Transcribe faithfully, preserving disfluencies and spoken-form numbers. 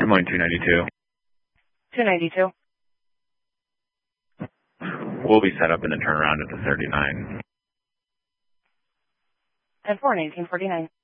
Moines two ninety-two. two ninety-two. We'll be set up in the turnaround at the thirty-nine. ten four, nineteen forty-nine.